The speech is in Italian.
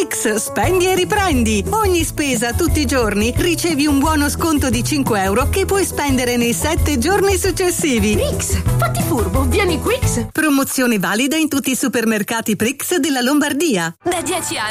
Prix, spendi e riprendi. Ogni spesa tutti i giorni ricevi un buono sconto di 5 euro che puoi spendere nei 7 giorni successivi. Prix, fatti furbo, vieni Quix. Promozione valida in tutti i supermercati Prix della Lombardia. Da 10 anni